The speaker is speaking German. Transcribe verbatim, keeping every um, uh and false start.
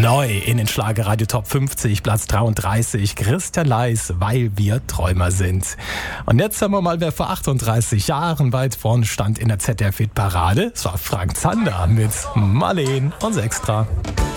Neu in den Schlagerradio Top fünfzig, Platz dreiunddreißig, Christian Leis, weil wir Träumer sind. Und jetzt hören wir mal, wer vor achtunddreißig Jahren weit vorn stand in der Z D F-Hit-Parade. Es war Frank Zander mit Marleen und Extra.